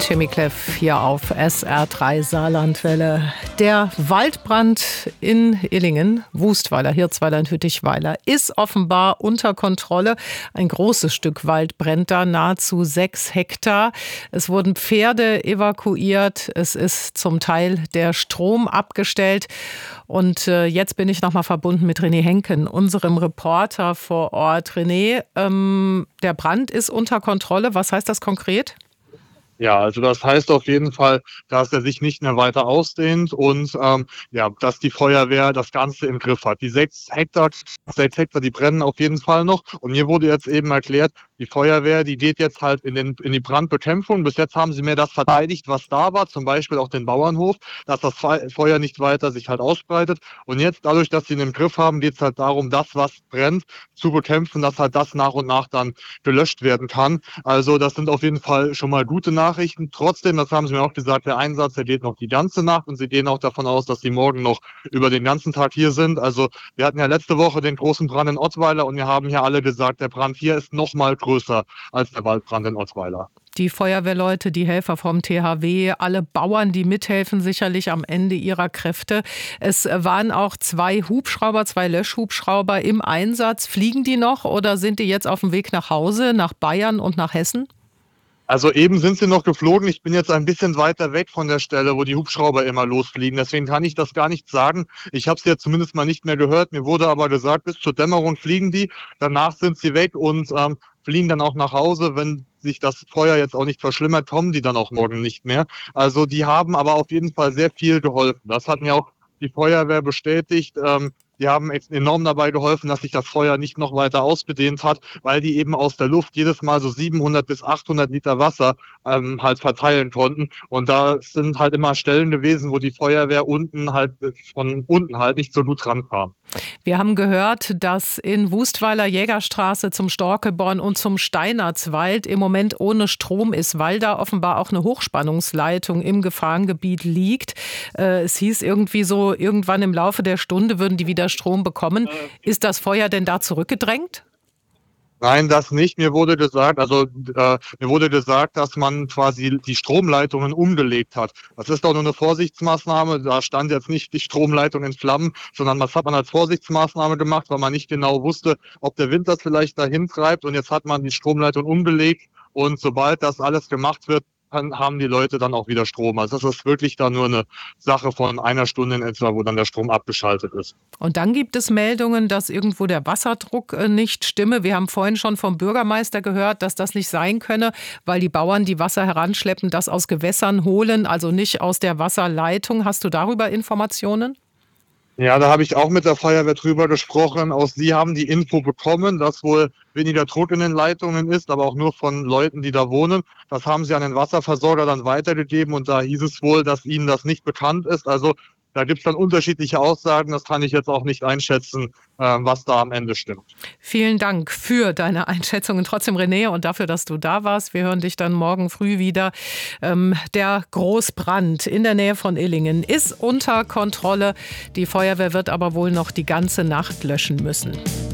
Timmy Cleff hier auf SR3 Saarlandwelle. Der Waldbrand in Illingen, Wustweiler, Hirzweiler und Hüttichweiler ist offenbar unter Kontrolle. Ein großes Stück Wald brennt da, nahezu 6 Hektar. Es wurden Pferde evakuiert. Es ist zum Teil der Strom abgestellt. Und jetzt bin ich nochmal verbunden mit René Henken, unserem Reporter vor Ort. René, der Brand ist unter Kontrolle. Was heißt das konkret? Ja, also das heißt auf jeden Fall, dass er sich nicht mehr weiter ausdehnt und dass die Feuerwehr das Ganze im Griff hat. Die 6 Hektar, die brennen auf jeden Fall noch. Und mir wurde jetzt eben erklärt, die Feuerwehr, die geht jetzt halt in die Brandbekämpfung. Bis jetzt haben sie mir das verteidigt, was da war, zum Beispiel auch den Bauernhof, dass das Feuer nicht weiter sich halt ausbreitet. Und jetzt, dadurch, dass sie ihn im Griff haben, geht es halt darum, das, was brennt, zu bekämpfen, dass halt das nach und nach dann gelöscht werden kann. Also das sind auf jeden Fall schon mal gute Nachrichten. Trotzdem, das haben sie mir auch gesagt, der Einsatz, der geht noch die ganze Nacht und sie gehen auch davon aus, dass sie morgen noch über den ganzen Tag hier sind. Also wir hatten ja letzte Woche den großen Brand in Ottweiler und wir haben ja alle gesagt, der Brand hier ist noch mal größer als der Waldbrand in Ottweiler. Die Feuerwehrleute, die Helfer vom THW, alle Bauern, die mithelfen, sicherlich am Ende ihrer Kräfte. Es waren auch 2 Hubschrauber, 2 Löschhubschrauber im Einsatz. Fliegen die noch oder sind die jetzt auf dem Weg nach Hause, nach Bayern und nach Hessen? Also eben sind sie noch geflogen. Ich bin jetzt ein bisschen weiter weg von der Stelle, wo die Hubschrauber immer losfliegen. Deswegen kann ich das gar nicht sagen. Ich habe es jetzt zumindest mal nicht mehr gehört. Mir wurde aber gesagt, bis zur Dämmerung fliegen die. Danach sind sie weg und fliegen dann auch nach Hause. Wenn sich das Feuer jetzt auch nicht verschlimmert, kommen die dann auch morgen nicht mehr. Also die haben aber auf jeden Fall sehr viel geholfen. Das hat mir auch die Feuerwehr bestätigt. Die haben enorm dabei geholfen, dass sich das Feuer nicht noch weiter ausgedehnt hat, weil die eben aus der Luft jedes Mal so 700 bis 800 Liter Wasser halt verteilen konnten. Und da sind halt immer Stellen gewesen, wo die Feuerwehr von unten halt nicht so gut rankam. Wir haben gehört, dass in Wustweiler Jägerstraße zum Storkeborn und zum Steinertswald im Moment ohne Strom ist, weil da offenbar auch eine Hochspannungsleitung im Gefahrengebiet liegt. Es hieß irgendwie so, irgendwann im Laufe der Stunde würden die wieder Strom bekommen. Ist das Feuer denn da zurückgedrängt? Nein, das nicht. Mir wurde gesagt, dass man quasi die Stromleitungen umgelegt hat. Das ist doch nur eine Vorsichtsmaßnahme. Da stand jetzt nicht die Stromleitung in Flammen, sondern das hat man als Vorsichtsmaßnahme gemacht, weil man nicht genau wusste, ob der Wind das vielleicht dahin treibt. Und jetzt hat man die Stromleitung umgelegt. Und sobald das alles gemacht wird, haben die Leute dann auch wieder Strom. Also das ist wirklich dann nur eine Sache von einer Stunde in etwa, wo dann der Strom abgeschaltet ist. Und dann gibt es Meldungen, dass irgendwo der Wasserdruck nicht stimme. Wir haben vorhin schon vom Bürgermeister gehört, dass das nicht sein könne, weil die Bauern, die Wasser heranschleppen, das aus Gewässern holen, also nicht aus der Wasserleitung. Hast du darüber Informationen? Ja, da habe ich auch mit der Feuerwehr drüber gesprochen. Auch sie haben die Info bekommen, dass wohl weniger Druck in den Leitungen ist, aber auch nur von Leuten, die da wohnen. Das haben sie an den Wasserversorger dann weitergegeben und da hieß es wohl, dass ihnen das nicht bekannt ist. Also da gibt es dann unterschiedliche Aussagen. Das kann ich jetzt auch nicht einschätzen, was da am Ende stimmt. Vielen Dank für deine Einschätzungen trotzdem, René, und dafür, dass du da warst. Wir hören dich dann morgen früh wieder. Der Großbrand in der Nähe von Illingen ist unter Kontrolle. Die Feuerwehr wird aber wohl noch die ganze Nacht löschen müssen.